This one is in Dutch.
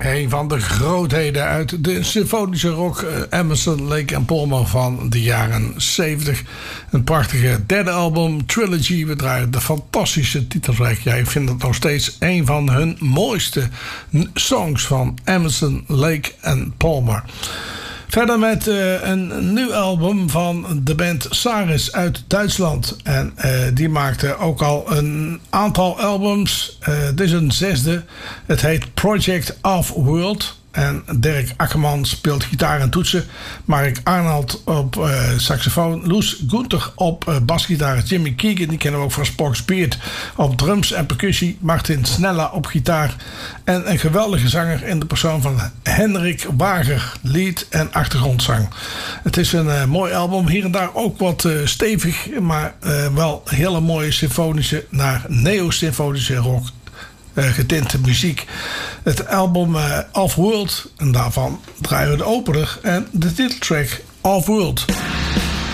een van de grootheden uit de symfonische rock, Emerson, Lake and Palmer van de jaren 70. Een prachtige derde album, Trilogy. We draaien de fantastische titeltrack. Ja, ik vind het nog steeds een van hun mooiste songs van Emerson, Lake and Palmer. Verder met een nieuw album van de band Saris uit Duitsland. En die maakte ook al een aantal albums. Dit is een zesde. Het heet Project Off-World. En Dirk Akkerman speelt gitaar en toetsen. Mark Arnold op saxofoon. Loes Gunther op basgitaar. Jimmy Keegan, die kennen we ook van Spock's Beard, op drums en percussie. Martin Snella op gitaar. En een geweldige zanger in de persoon van Henrik Wager. Lead en achtergrondzang. Het is een mooi album. Hier en daar ook wat stevig. Maar wel hele mooie symfonische naar neo-symfonische rock getinte muziek. Het album Off-World, en daarvan draaien we de opener en de titeltrack Off-World.